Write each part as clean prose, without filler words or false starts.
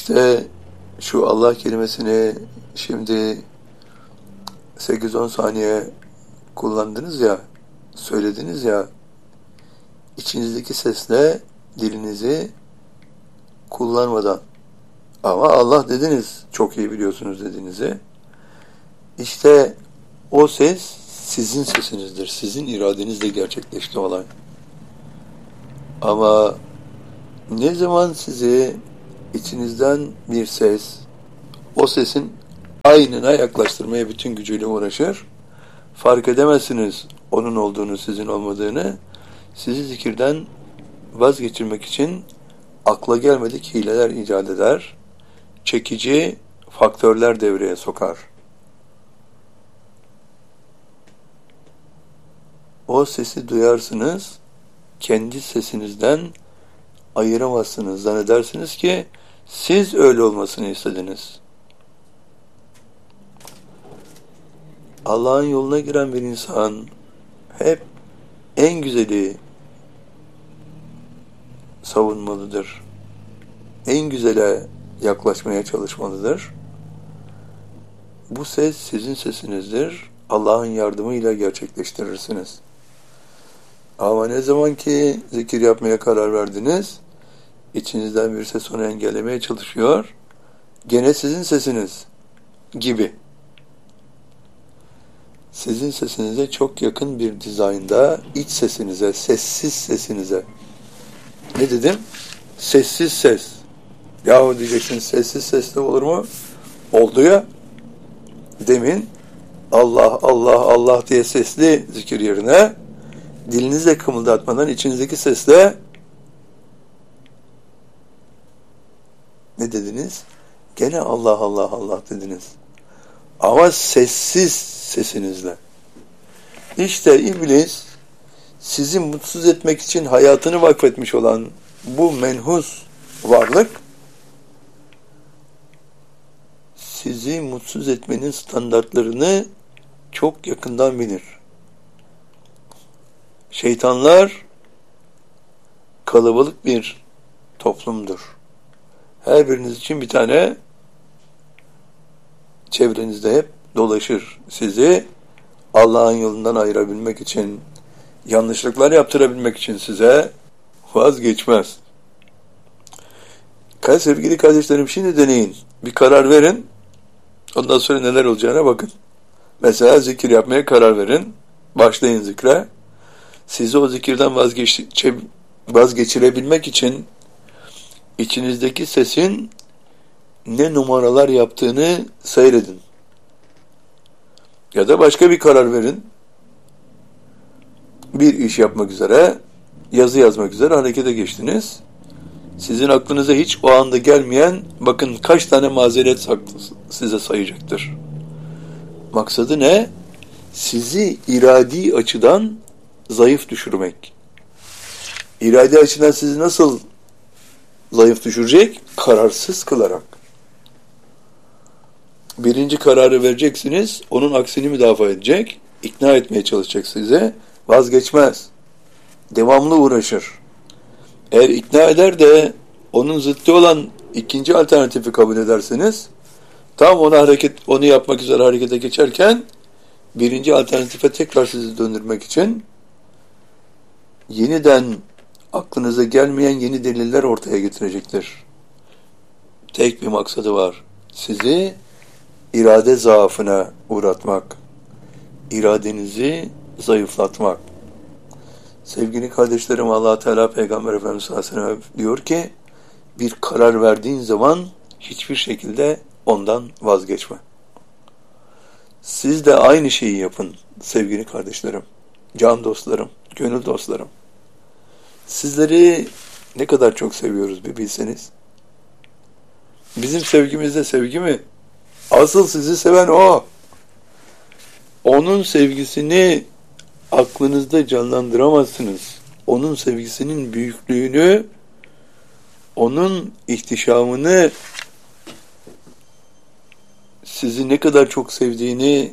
İşte şu Allah kelimesini şimdi 8-10 saniye kullandınız ya, söylediniz ya, içinizdeki sesle dilinizi kullanmadan, ama Allah dediniz, çok iyi biliyorsunuz dediğinizi. İşte o ses sizin sesinizdir. Sizin iradenizle gerçekleşti olay. Ama ne zaman sizi içinizden bir ses, o sesin aynına yaklaştırmaya bütün gücüyle uğraşır, fark edemezsiniz onun olduğunu, sizin olmadığını. Sizi zikirden vazgeçirmek için akla gelmedik hileler icat eder, çekici faktörler devreye sokar. O sesi duyarsınız, kendi sesinizden ayıramazsınız. Zannedersiniz ki siz öyle olmasını istediniz. Allah'ın yoluna giren bir insan hep en güzeli savunmalıdır. En güzele yaklaşmaya çalışmalıdır. Bu ses sizin sesinizdir. Allah'ın yardımıyla gerçekleştirirsiniz. Ama ne zaman ki zikir yapmaya karar verdiniz, içinizden bir ses onu engellemeye çalışıyor, gene sizin sesiniz gibi. Sizin sesinize çok yakın bir dizaynda, iç sesinize, sessiz sesinize. Ne dedim? Sessiz ses. Yahu diyeceksin, sessiz sesle olur mu? Oldu ya. Demin Allah, Allah, Allah diye sesli zikir yerine dilinizle kımıldatmadan içinizdeki sesle ne dediniz? Gene Allah, Allah, Allah dediniz. Ama sessiz sesinizle. İşte iblis sizi mutsuz etmek için hayatını vakfetmiş olan bu menhus varlık sizi mutsuz etmenin standartlarını çok yakından bilir. Şeytanlar kalabalık bir toplumdur. Her biriniz için bir tane çevrenizde hep dolaşır. Sizi Allah'ın yolundan ayırabilmek için, yanlışlıklar yaptırabilmek için size vazgeçmez. Sevgili kardeşlerim, şimdi deneyin. Bir karar verin. Ondan sonra neler olacağına bakın. Mesela zikir yapmaya karar verin. Başlayın zikre. Sizi o zikirden vazgeçirebilmek için içinizdeki sesin ne numaralar yaptığını seyredin. Ya da başka bir karar verin. Bir iş yapmak üzere, yazı yazmak üzere harekete geçtiniz. Sizin aklınıza hiç o anda gelmeyen, bakın kaç tane mazeret size sayacaktır. Maksadı ne? Sizi iradi açıdan zayıf düşürmek. İradi açıdan sizi nasıl zayıf düşürecek? Kararsız kılarak. Birinci kararı vereceksiniz, onun aksini müdafaa edecek, ikna etmeye çalışacak size, vazgeçmez. Devamlı uğraşır. Eğer ikna eder de onun zıttı olan ikinci alternatifi kabul ederseniz, tam onu yapmak üzere harekete geçerken birinci alternatife tekrar sizi döndürmek için yeniden aklınıza gelmeyen yeni deliller ortaya getirecektir. Tek bir maksadı var. Sizi irade zaafına uğratmak, iradenizi zayıflatmak. Sevgili kardeşlerim, Allah Teala Peygamber Efendimiz sallallahu aleyhi ve sellem diyor ki, bir karar verdiğin zaman hiçbir şekilde ondan vazgeçme. Siz de aynı şeyi yapın sevgili kardeşlerim, can dostlarım, gönül dostlarım. Sizleri ne kadar çok seviyoruz bir bilseniz. Bizim sevgimizde sevgi mi? Asıl sizi seven o. Onun sevgisini aklınızda canlandıramazsınız. Onun sevgisinin büyüklüğünü, onun ihtişamını, sizi ne kadar çok sevdiğini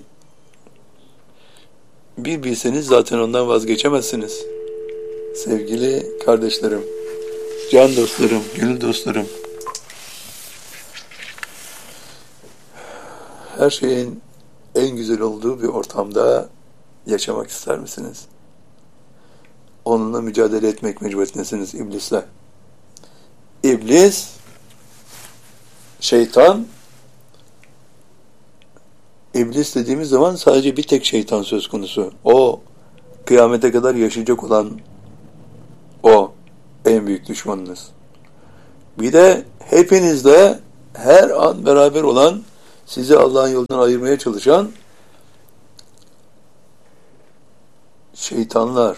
bir bilseniz zaten ondan vazgeçemezsiniz. Sevgili kardeşlerim, can dostlarım, gönül dostlarım. her şeyin en güzel olduğu bir ortamda yaşamak ister misiniz? Onunla mücadele etmek mecburiyetindesiniz iblisle. İblis, şeytan, iblis dediğimiz zaman sadece bir tek şeytan söz konusu. O, kıyamete kadar yaşayacak olan o, en büyük düşmanınız. Bir de hepinizle her an beraber olan, sizi Allah'ın yolundan ayırmaya çalışan şeytanlar.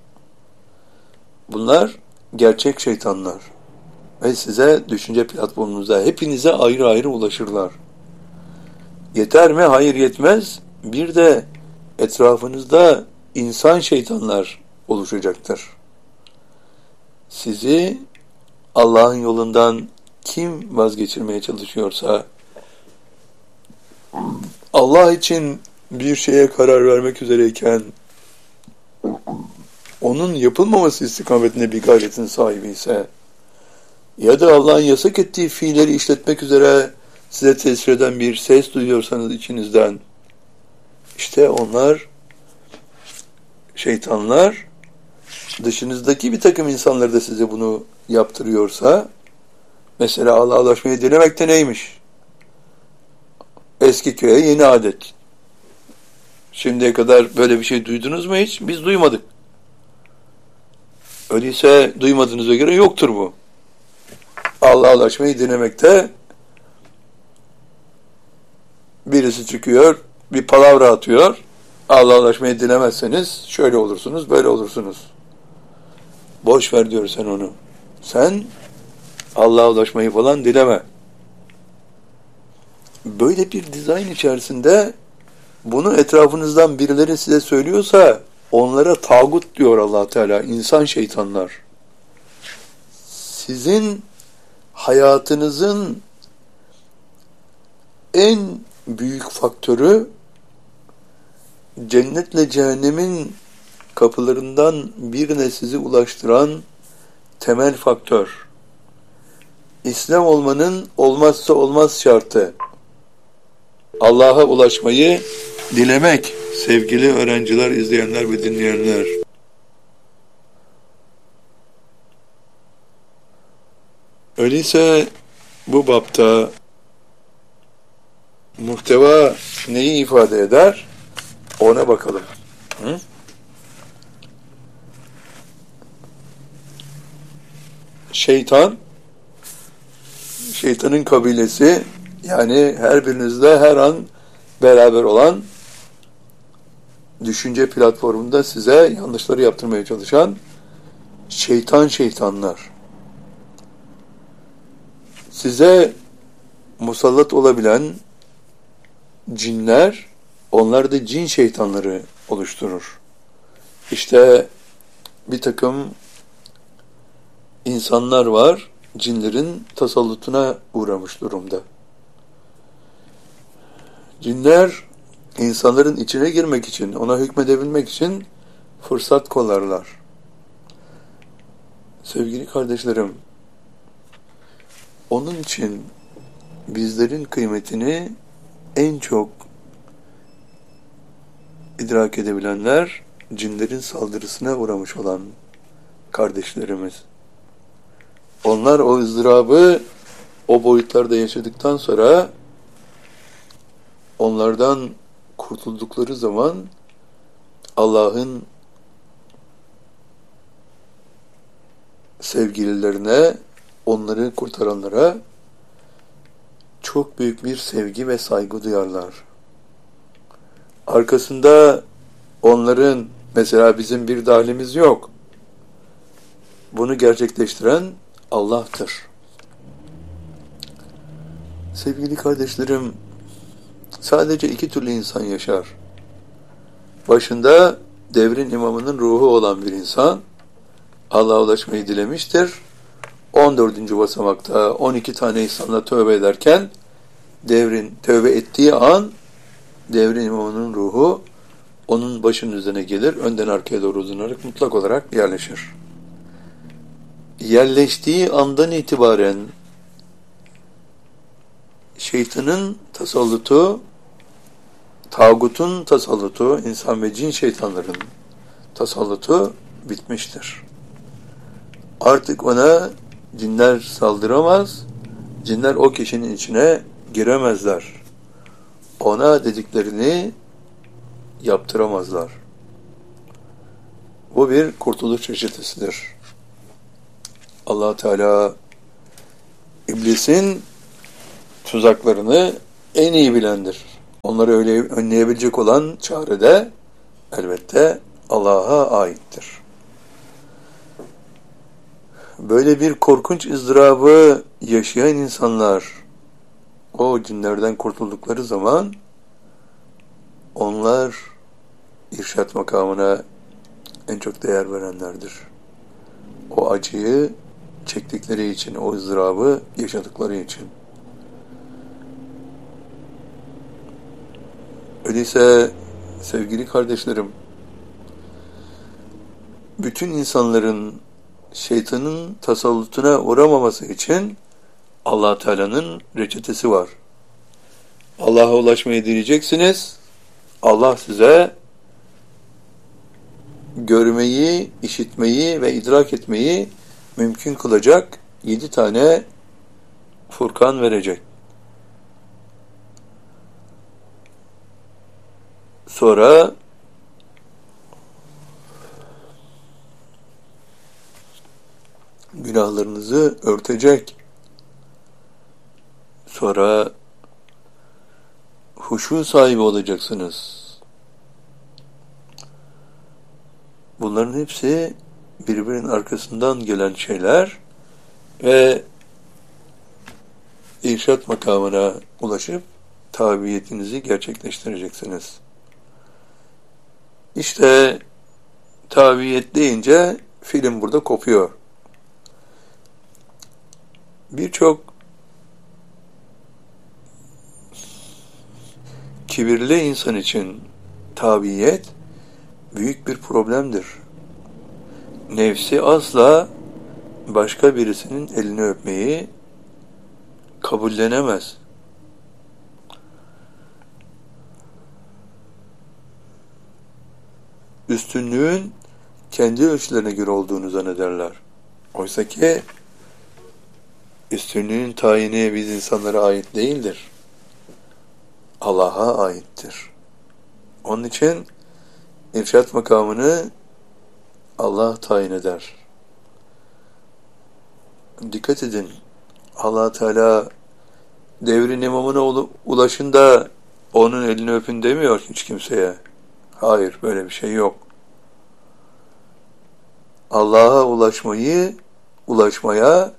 Bunlar gerçek şeytanlar. Ve size düşünce platformunuzda hepinize ayrı ayrı ulaşırlar. Yeter mi? Hayır, yetmez. Bir de etrafınızda insan şeytanlar oluşacaktır. Sizi Allah'ın yolundan kim vazgeçirmeye çalışıyorsa, Allah için bir şeye karar vermek üzereyken onun yapılmaması istikametinde bir gayretin sahibi ise ya da Allah'ın yasak ettiği fiilleri işletmek üzere size tesir eden bir ses duyuyorsanız içinizden, işte onlar şeytanlar. Dışınızdaki bir takım insanlar da size bunu yaptırıyorsa, mesela Allah'a ulaşmayı denemek de neymiş? Eski köye yeni adet. Şimdiye kadar böyle bir şey duydunuz mu hiç? Biz duymadık. Öyleyse duymadığınıza göre yoktur bu. Allah'a ulaşmayı denemekte birisi çıkıyor, bir palavra atıyor. Allah'a ulaşmayı dilemezseniz şöyle olursunuz, böyle olursunuz. Boş ver diyor sen onu. Sen Allah'a ulaşmayı falan dileme. Böyle bir dizayn içerisinde bunu etrafınızdan birileri size söylüyorsa onlara tağut diyor Allah Teala, insan şeytanlar. Sizin hayatınızın en büyük faktörü cennetle cehennemin kapılarından birine sizi ulaştıran temel faktör. İslam olmanın olmazsa olmaz şartı. Allah'a ulaşmayı dilemek, sevgili öğrenciler, izleyenler ve dinleyenler. Öyleyse bu bapta muhteva neyi ifade eder? Ona bakalım. Hı? Şeytanın kabilesi, yani her birinizle her an beraber olan, düşünce platformunda size yanlışları yaptırmaya çalışan şeytanlar. Size musallat olabilen cinler, onlar da cin şeytanları oluşturur. İşte bir takım insanlar var, cinlerin tasallutuna uğramış durumda. Cinler, insanların içine girmek için, ona hükmedebilmek için fırsat kollarlar. Sevgili kardeşlerim, onun için bizlerin kıymetini en çok idrak edebilenler, cinlerin saldırısına uğramış olan kardeşlerimiz. Onlar o ızdırabı o boyutlarda yaşadıktan sonra onlardan kurtuldukları zaman Allah'ın sevgililerine, onları kurtaranlara çok büyük bir sevgi ve saygı duyarlar. Arkasında onların, mesela bizim bir dahlimiz yok. Bunu gerçekleştiren Allah'tır. Sevgili kardeşlerim, sadece iki türlü insan yaşar. Başında devrin imamının ruhu olan bir insan, Allah'a ulaşmayı dilemiştir. 14. basamakta 12 tane insanla tövbe ederken, devrin tövbe ettiği an, devrin imamının ruhu onun başının üzerine gelir, önden arkaya doğru uzanarak mutlak olarak yerleşir. Yerleştiği andan itibaren şeytanın tasallutu Tağutun tasallutu, insan ve cin şeytanların tasallutu bitmiştir. Artık ona cinler saldıramaz, cinler o kişinin içine giremezler. Ona dediklerini yaptıramazlar. Bu bir kurtuluş reçetesidir. Allah Teala iblisin tuzaklarını en iyi bilendir. Onları öyle önleyebilecek olan çare de elbette Allah'a aittir. Böyle bir korkunç ızdırabı yaşayan insanlar o cinlerden kurtuldukları zaman onlar irşat makamına en çok değer verenlerdir. O acıyı çektikleri için, o ızdırabı yaşadıkları için. Öyleyse sevgili kardeşlerim, bütün insanların şeytanın tasallutuna uğramaması için Allah Teala'nın reçetesi var. Allah'a ulaşmayı dileyeceksiniz. Allah size görmeyi, işitmeyi ve idrak etmeyi mümkün kılacak 7 tane Furkan verecek. Sonra günahlarınızı örtecek. Sonra huşu sahibi olacaksınız. Bunların hepsi birbirinin arkasından gelen şeyler ve irşat makamına ulaşıp tabiyetinizi gerçekleştireceksiniz. İşte tabiyet deyince film burada kopuyor. Birçok kibirli insan için tabiyet büyük bir problemdir. Nefsi asla başka birisinin elini öpmeyi kabullenemez. Üstünlüğün kendi ölçülerine göre olduğunu zannederler. Oysa ki üstünlüğün tayini biz insanlara ait değildir. Allah'a aittir. Onun için irşat makamını Allah tayin eder. Dikkat edin. Allah Teala devrin imamına ulaşın da onun elini öpün demiyor hiç kimseye. Hayır, böyle bir şey yok. Allah'a ulaşmaya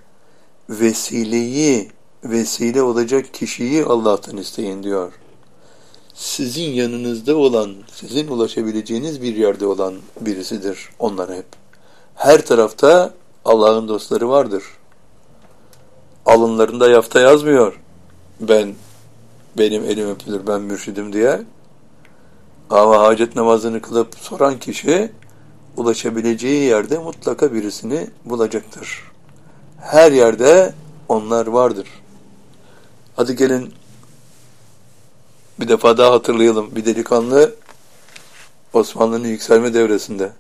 vesile olacak kişiyi Allah'tan isteyin diyor. Sizin yanınızda olan, sizin ulaşabileceğiniz bir yerde olan birisidir onlar hep. Her tarafta Allah'ın dostları vardır. Alınlarında yafta yazmıyor. Benim elim öpülür, ben mürşidim diye. Ama hacet namazını kılıp soran kişi ulaşabileceği yerde mutlaka birisini bulacaktır. Her yerde onlar vardır. Hadi gelin bir defa daha hatırlayalım. Bir delikanlı Osmanlı'nın yükselme devresinde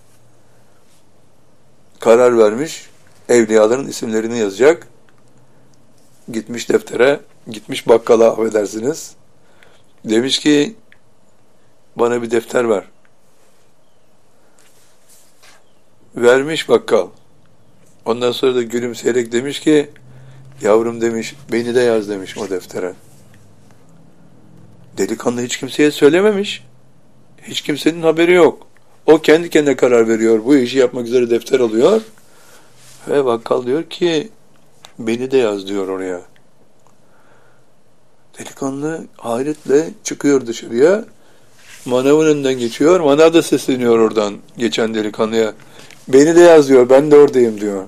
karar vermiş, evliyaların isimlerini yazacak. Gitmiş deftere, gitmiş bakkala, affedersiniz. Demiş ki bana bir defter ver. Vermiş bakkal. Ondan sonra da gülümseyerek demiş ki yavrum demiş, beni de yaz demiş o deftere. Delikanlı hiç kimseye söylememiş. Hiç kimsenin haberi yok. O kendi kendine karar veriyor. Bu işi yapmak üzere defter alıyor. Ve bakkal diyor ki beni de yaz diyor oraya. Delikanlı hayretle çıkıyor dışarıya. Manavın önünden geçiyor. Manav da sesleniyor oradan geçen delikanlıya. Beni de yaz diyor. Ben de oradayım diyor.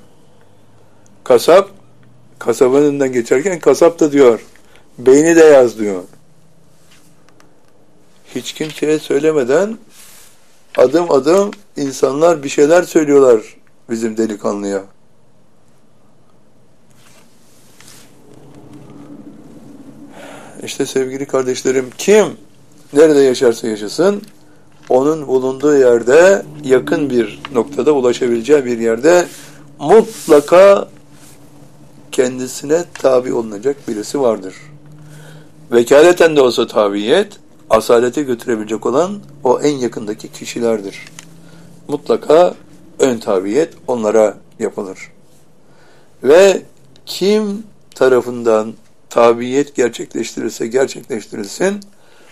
Kasabın önünden geçerken kasap da diyor. Beni de yaz diyor. Hiç kimseye söylemeden adım adım insanlar bir şeyler söylüyorlar bizim delikanlıya. İşte sevgili kardeşlerim, kim nerede yaşarsa yaşasın, onun bulunduğu yerde, yakın bir noktada ulaşabileceği bir yerde mutlaka kendisine tabi olunacak birisi vardır. Vekaleten de olsa tabiyet, asalete götürebilecek olan o en yakındaki kişilerdir. Mutlaka ön tabiyet onlara yapılır. Ve kim tarafından tabiyet gerçekleştirilirse gerçekleştirilsin,